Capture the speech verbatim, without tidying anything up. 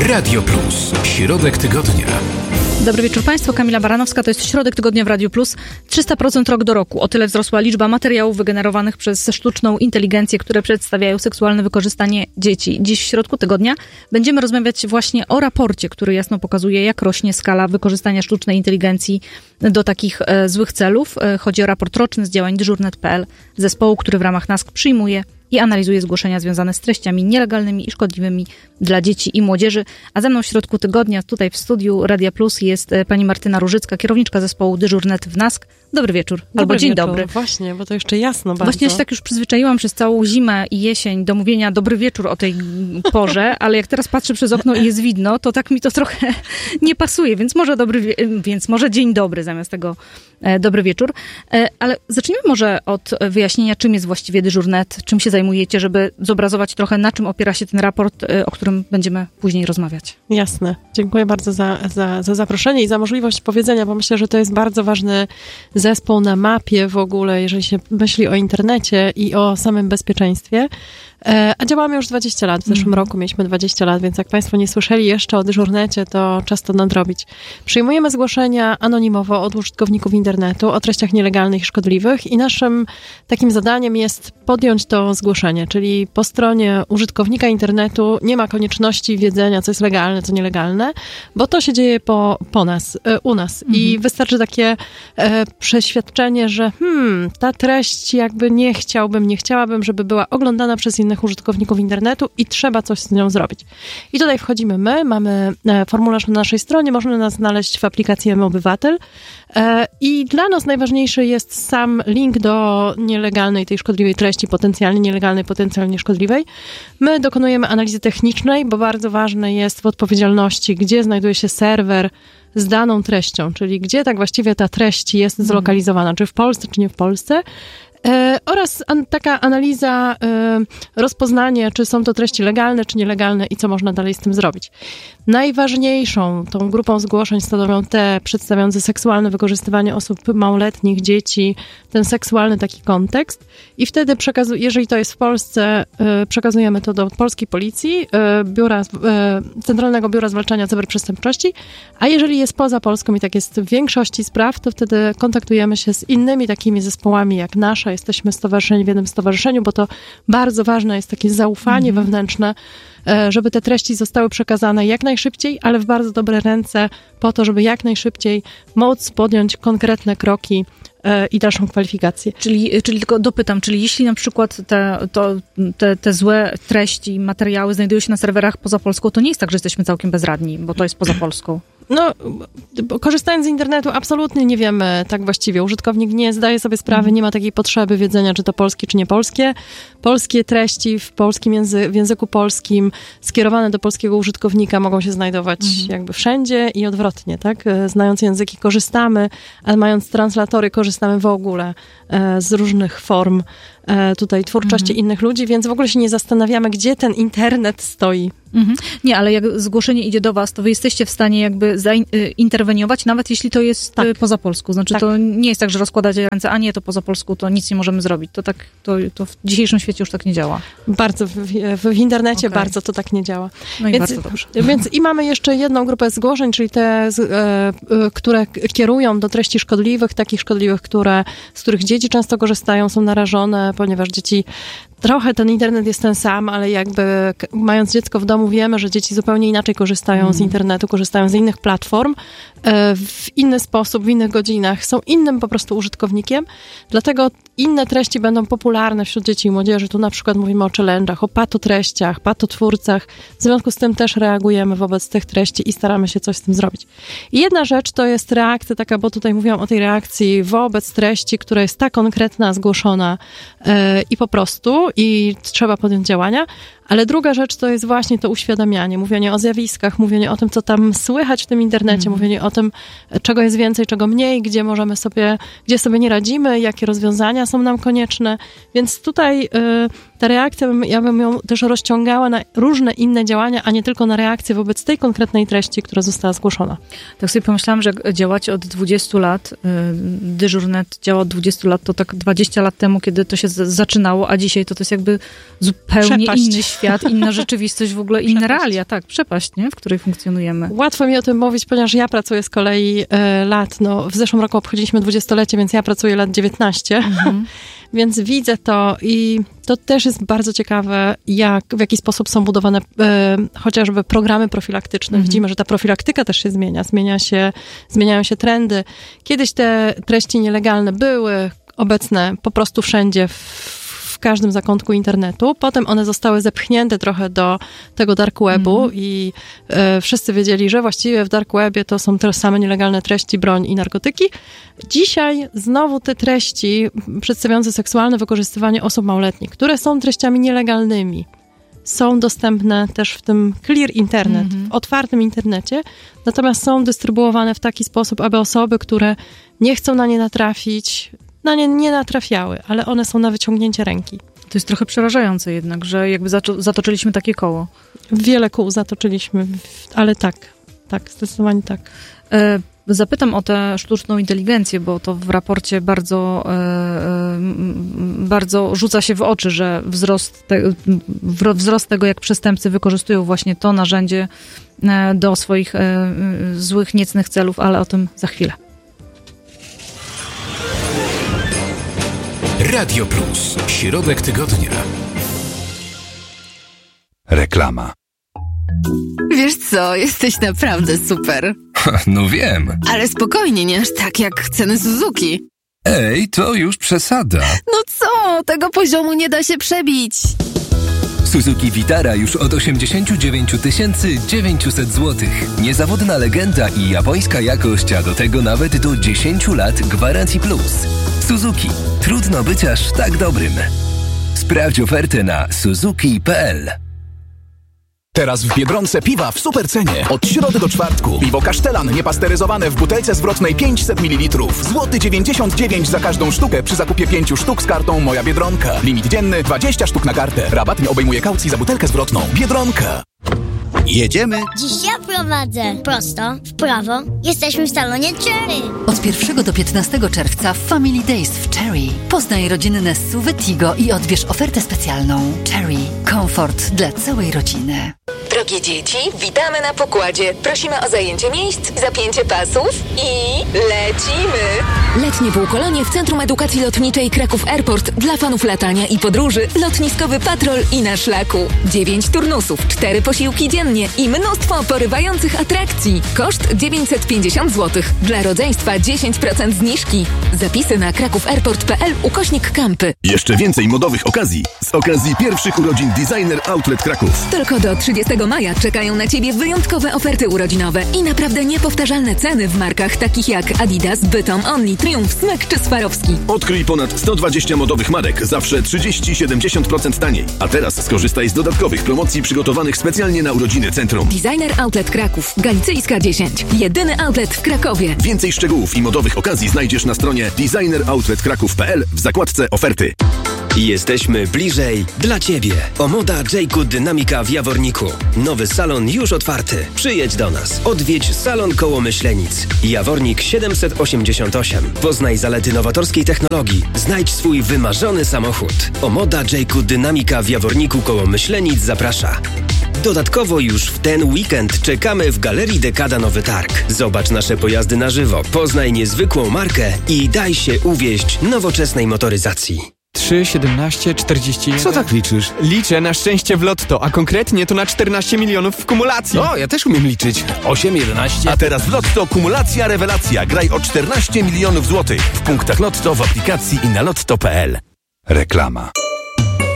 Radio Plus. Środek tygodnia. Dobry wieczór Państwu, Kamila Baranowska, to jest Środek Tygodnia w Radiu Plus. trzysta procent rok do roku. O tyle wzrosła liczba materiałów wygenerowanych przez sztuczną inteligencję, które przedstawiają seksualne wykorzystanie dzieci. Dziś w Środku Tygodnia będziemy rozmawiać właśnie o raporcie, który jasno pokazuje, jak rośnie skala wykorzystania sztucznej inteligencji do takich e, złych celów. E, chodzi o raport roczny z działań dyżurnet kropka p l, zespołu, który w ramach nask przyjmuje i analizuje zgłoszenia związane z treściami nielegalnymi i szkodliwymi dla dzieci i młodzieży. A ze mną w Środku Tygodnia, tutaj w studiu Radia Plus, jest pani Martyna Różycka, kierowniczka zespołu dyżurnet w nask. Dobry wieczór. Dobry Albo dzień wieczór. dobry. Właśnie, bo to jeszcze jasno bardzo. Właśnie ja się tak już przyzwyczaiłam przez całą zimę i jesień do mówienia dobry wieczór o tej porze, ale jak teraz patrzę przez okno i jest widno, to tak mi to trochę nie pasuje, więc może dobry, wie- więc może dzień dobry zamiast tego e, dobry wieczór. E, ale zacznijmy może od wyjaśnienia, czym jest właściwie dyżurnet, czym się zajmujecie, żeby zobrazować trochę, na czym opiera się ten raport, e, o którym będziemy później rozmawiać. Jasne. Dziękuję bardzo za, za, za zaproszenie i za możliwość powiedzenia, bo myślę, że to jest bardzo ważny zespół na mapie w ogóle, jeżeli się myśli o internecie i o samym bezpieczeństwie. A działamy już dwadzieścia lat. W zeszłym mm. roku mieliśmy dwadzieścia lat, więc jak Państwo nie słyszeli jeszcze o dyżurnecie, to czas to nadrobić. Przyjmujemy zgłoszenia anonimowo od użytkowników internetu o treściach nielegalnych i szkodliwych i naszym takim zadaniem jest podjąć to zgłoszenie, czyli po stronie użytkownika internetu nie ma konieczności wiedzenia, co jest legalne, co nielegalne, bo to się dzieje po, po nas, u nas mm. i wystarczy takie e, przeświadczenie, że hmm, ta treść jakby nie chciałbym, nie chciałabym, żeby była oglądana przez innych użytkowników internetu i trzeba coś z nią zrobić. I tutaj wchodzimy my, mamy formularz na naszej stronie, można nas znaleźć w aplikacji mObywatel i dla nas najważniejszy jest sam link do nielegalnej, tej szkodliwej treści, potencjalnie nielegalnej, potencjalnie szkodliwej. My dokonujemy analizy technicznej, bo bardzo ważne jest w odpowiedzialności, gdzie znajduje się serwer z daną treścią, czyli gdzie tak właściwie ta treść jest zlokalizowana, czy w Polsce, czy nie w Polsce. E, oraz an, taka analiza, e, rozpoznanie, czy są to treści legalne, czy nielegalne i co można dalej z tym zrobić. Najważniejszą tą grupą zgłoszeń stanowią te przedstawiające seksualne wykorzystywanie osób małoletnich, dzieci, ten seksualny taki kontekst i wtedy, przekazu- jeżeli to jest w Polsce, e, przekazujemy to do polskiej policji, e, biura, e, Centralnego Biura Zwalczania Cyberprzestępczości, a jeżeli jest poza Polską i tak jest w większości spraw, to wtedy kontaktujemy się z innymi takimi zespołami jak nasza. Jesteśmy stowarzyszeni w jednym stowarzyszeniu, bo to bardzo ważne jest takie zaufanie mm. wewnętrzne, żeby te treści zostały przekazane jak najszybciej, ale w bardzo dobre ręce po to, żeby jak najszybciej móc podjąć konkretne kroki i dalszą kwalifikację. Czyli, czyli tylko dopytam, czyli jeśli na przykład te, to, te, te złe treści, materiały znajdują się na serwerach poza Polską, to nie jest tak, że jesteśmy całkiem bezradni, bo to jest poza Polską. No, korzystając z internetu, absolutnie nie wiemy tak właściwie. Użytkownik nie zdaje sobie sprawy, mm. nie ma takiej potrzeby wiedzenia, czy to polskie, czy nie polskie. Polskie treści w polskim języ- w języku polskim skierowane do polskiego użytkownika mogą się znajdować mm. jakby wszędzie i odwrotnie, tak? Znając języki korzystamy, a mając translatory korzystamy w ogóle e, z różnych form e, tutaj twórczości mm. innych ludzi, więc w ogóle się nie zastanawiamy, gdzie ten internet stoi. Mhm. Nie, ale jak zgłoszenie idzie do was, to wy jesteście w stanie jakby zainterweniować, nawet jeśli to jest tak. poza Polską. Znaczy tak. to nie jest tak, że rozkładacie ręce, a nie, to poza Polską, to nic nie możemy zrobić. To tak, to, to w dzisiejszym świecie już tak nie działa. Bardzo, w, w, w internecie okay. bardzo to tak nie działa. No i więc, bardzo dobrze. Więc i mamy jeszcze jedną grupę zgłoszeń, czyli te, z, e, które kierują do treści szkodliwych, takich szkodliwych, które, z których dzieci często korzystają, są narażone, ponieważ dzieci trochę ten internet jest ten sam, ale jakby mając dziecko w domu wiemy, że dzieci zupełnie inaczej korzystają mm. z internetu, korzystają z innych platform w inny sposób, w innych godzinach, są innym po prostu użytkownikiem, dlatego inne treści będą popularne wśród dzieci i młodzieży. Tu na przykład mówimy o challenge'ach, o patotreściach, patotwórcach. W związku z tym też reagujemy wobec tych treści i staramy się coś z tym zrobić. I jedna rzecz to jest reakcja taka, bo tutaj mówiłam o tej reakcji wobec treści, która jest tak konkretna, zgłoszona yy, i po prostu i trzeba podjąć działania. Ale druga rzecz to jest właśnie to uświadamianie, mówienie o zjawiskach, mówienie o tym, co tam słychać w tym internecie, mm. mówienie o tym, czego jest więcej, czego mniej, gdzie możemy sobie, gdzie sobie nie radzimy, jakie rozwiązania są nam konieczne. Więc tutaj y, ta reakcja, ja bym ją też rozciągała na różne inne działania, a nie tylko na reakcję wobec tej konkretnej treści, która została zgłoszona. Tak sobie pomyślałam, że działacie od dwudziestu lat, y, dyżurnet działa od dwudziestu lat, to tak dwadzieścia lat temu, kiedy to się z- zaczynało, a dzisiaj to, to jest jakby zupełnie Przepaść. inny świat. świat, inna rzeczywistość, w ogóle inne realia, tak, przepaść, nie? W której funkcjonujemy. Łatwo mi o tym mówić, ponieważ ja pracuję z kolei e, lat, no w zeszłym roku obchodziliśmy dwudziestolecie, więc ja pracuję lat dziewiętnaście, mhm. Więc widzę to i to też jest bardzo ciekawe, jak, w jaki sposób są budowane e, chociażby programy profilaktyczne. Mhm. Widzimy, że ta profilaktyka też się zmienia, zmienia się, zmieniają się trendy. Kiedyś te treści nielegalne były obecne po prostu wszędzie, w, w każdym zakątku internetu. Potem one zostały zepchnięte trochę do tego dark webu mm. i e, wszyscy wiedzieli, że właściwie w dark webie to są te same nielegalne treści, broń i narkotyki. Dzisiaj znowu te treści przedstawiające seksualne wykorzystywanie osób małoletnich, które są treściami nielegalnymi, są dostępne też w tym clear internet, mm-hmm. w otwartym internecie, natomiast są dystrybuowane w taki sposób, aby osoby, które nie chcą na nie natrafić, na nie nie natrafiały, ale one są na wyciągnięcie ręki. To jest trochę przerażające jednak, że jakby zato- zatoczyliśmy takie koło. Wiele kół zatoczyliśmy, ale tak, tak, zdecydowanie tak. E- Zapytam o tę sztuczną inteligencję, bo to w raporcie bardzo, bardzo rzuca się w oczy, że wzrost, te, wzrost tego, jak przestępcy wykorzystują właśnie to narzędzie do swoich złych, niecnych celów, ale o tym za chwilę. Radio Plus. Środek tygodnia. Reklama. Wiesz co, jesteś naprawdę super. No wiem. Ale spokojnie, nie aż tak jak ceny Suzuki. Ej, to już przesada. No co, tego poziomu nie da się przebić. Suzuki Vitara już od osiemdziesiąt dziewięć tysięcy dziewięćset złotych. Niezawodna legenda i japońska jakość, a do tego nawet do dziesięć lat gwarancji plus. Suzuki. Trudno być aż tak dobrym. Sprawdź ofertę na suzuki kropka p l. Teraz w Biedronce piwa w supercenie. Od środy do czwartku. Piwo Kasztelan niepasteryzowane w butelce zwrotnej pięćset mililitrów. Złoty dziewięćdziesiąt dziewięć za każdą sztukę przy zakupie pięciu sztuk z kartą Moja Biedronka. Limit dzienny dwadzieścia sztuk na kartę. Rabat nie obejmuje kaucji za butelkę zwrotną. Biedronka. Jedziemy? Dziś ja prowadzę. Prosto, w prawo. Jesteśmy w salonie Cherry. Od pierwszego do piętnastego czerwca w Family Days w Cherry. Poznaj rodzinne S U V Tigo i odbierz ofertę specjalną. Cherry. Komfort dla całej rodziny. Drogie dzieci, witamy na pokładzie. Prosimy o zajęcie miejsc, zapięcie pasów i lecimy! Letnie półkolonie w Centrum Edukacji Lotniczej Kraków Airport dla fanów latania i podróży. Lotniskowy patrol i na szlaku. Dziewięć turnusów, cztery posiłki dziennie i mnóstwo porywających atrakcji. Koszt dziewięćset pięćdziesiąt złotych. Dla rodzeństwa dziesięć procent zniżki. Zapisy na krakowairport kropka p l ukośnik kampy. Jeszcze więcej modowych okazji z okazji pierwszych urodzin Designer Outlet Kraków. Tylko do trzydziestego maja czekają na Ciebie wyjątkowe oferty urodzinowe i naprawdę niepowtarzalne ceny w markach takich jak Adidas, Bytom, Only, Triumph, Smyk czy Swarowski. Odkryj ponad sto dwadzieścia modowych marek, zawsze trzydzieści do siedemdziesięciu procent taniej. A teraz skorzystaj z dodatkowych promocji przygotowanych specjalnie na urodziny centrum. Designer Outlet Kraków, Galicyjska dziesięć. Jedyny outlet w Krakowie. Więcej szczegółów i modowych okazji znajdziesz na stronie designer outlet kraków kropka p l w zakładce oferty. Jesteśmy bliżej dla Ciebie. Omoda Jayku Dynamika w Jaworniku. Nowy salon już otwarty. Przyjedź do nas. Odwiedź salon koło Myślenic. Jawornik siedemset osiemdziesiąt osiem. Poznaj zalety nowatorskiej technologii. Znajdź swój wymarzony samochód. Omoda Jayku Dynamika w Jaworniku koło Myślenic zaprasza. Dodatkowo już w ten weekend czekamy w Galerii Dekada Nowy Targ. Zobacz nasze pojazdy na żywo, poznaj niezwykłą markę i daj się uwieść nowoczesnej motoryzacji. trzy, siedemnaście, czterdzieści jeden. Co tak liczysz? Liczę na szczęście w lotto, a konkretnie to na czternaście milionów w kumulacji. O, ja też umiem liczyć. osiem, jedenaście. A teraz w Lotto kumulacja rewelacja. Graj o czternaście milionów złotych w punktach Lotto, w aplikacji i na lotto kropka p l. Reklama.